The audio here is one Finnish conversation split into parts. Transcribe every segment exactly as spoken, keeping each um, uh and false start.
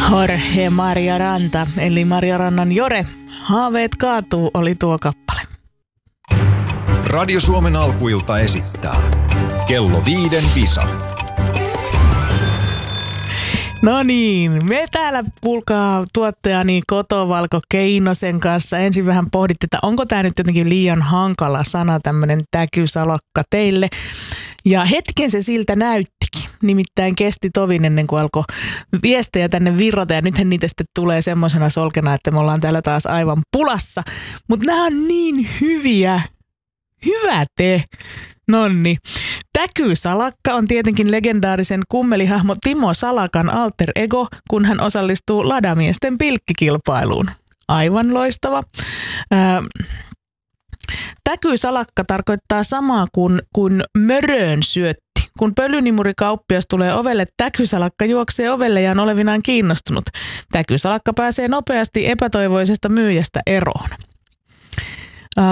Jorge Maria Ranta, eli Maria Rannan Jore. Haaveet kaatuu oli tuo kappale. Radio Suomen alkuilta esittää kello viiden visa. No niin, me täällä kuulkaa tuottajani Kotovalko Keinosen kanssa. Ensin vähän pohditte, että onko tämä nyt jotenkin liian hankala sana, tämmöinen täkysalakka teille. Ja hetken se siltä näyttikin. Nimittäin kesti tovin ennen kuin alkoi viestejä tänne virrata ja nythän niitä sitten tulee semmoisena solkena, että me ollaan täällä taas aivan pulassa. Mutta nämä on niin hyviä. Hyvä te. Nonni. Täkysalakka on tietenkin legendaarisen kummelihahmo Timo Salakan alter ego, kun hän osallistuu ladamiesten pilkkikilpailuun. Aivan loistava. Ää, täkysalakka tarkoittaa samaa kuin, kuin möröön syötti. Kun pölynimurikauppias tulee ovelle, täkysalakka juoksee ovelle ja on olevinaan kiinnostunut. Täkysalakka pääsee nopeasti epätoivoisesta myyjästä eroon. Ää,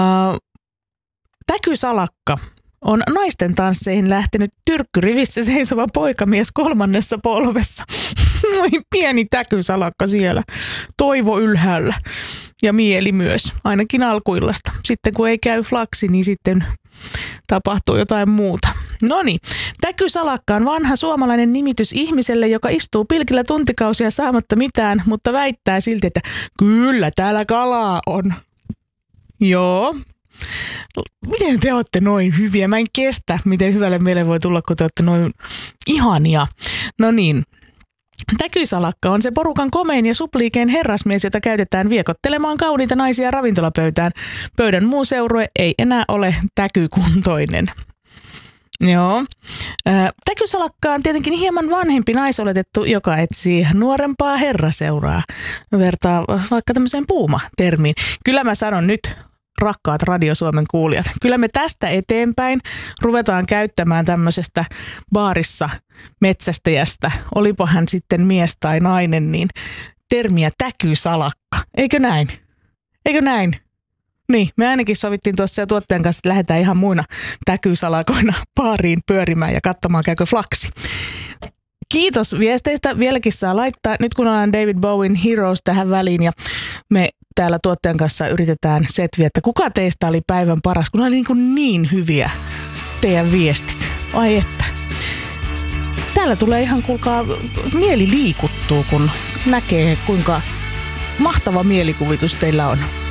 täkysalakka on naisten tansseihin lähtenyt tyrkkyrivissä seisova poikamies kolmannessa polvessa. Noin pieni täkysalakka siellä. Toivo ylhäällä. Ja mieli myös, ainakin alkuillasta. Sitten kun ei käy flaksi, niin sitten tapahtuu jotain muuta. Noniin, täkysalakka on vanha suomalainen nimitys ihmiselle, joka istuu pilkillä tuntikausia saamatta mitään, mutta väittää silti, että kyllä täällä kalaa on. Joo. Miten te olette noin hyviä? Mä en kestä, miten hyvälle meille voi tulla, kun te olette noin ihania. No niin. Täkysalakka on se porukan komein ja supliikeen herrasmies, jota käytetään viekottelemaan kauniita naisia ravintolapöytään. Pöydän muu seurue ei enää ole täkykuntoinen. Joo. Täkysalakka on tietenkin hieman vanhempi naisoletettu, joka etsii nuorempaa herraseuraa. Vertaa vaikka tämmöiseen puuma-termiin. Kyllä mä sanon nyt, rakkaat Radio Suomen kuulijat, kyllä me tästä eteenpäin ruvetaan käyttämään tämmöisestä baarissa metsästäjästä, olipa hän sitten mies tai nainen, niin termiä täkysalakka. Eikö näin? Eikö näin? Niin, me ainakin sovittiin tuossa ja tuottajan kanssa, että lähdetään ihan muina täkysalakoina baariin pyörimään ja katsomaan, käykö flaksi. Kiitos viesteistä. Vieläkin saa laittaa. Nyt kun ollaan David Bowen Heroes tähän väliin ja me täällä tuottajan kanssa yritetään setviä, että kuka teistä oli päivän paras, kun oli niin, kuin niin hyviä teidän viestit. Ai että. Täällä tulee ihan, kuulkaa, mieli liikuttuu, kun näkee, kuinka mahtava mielikuvitus teillä on.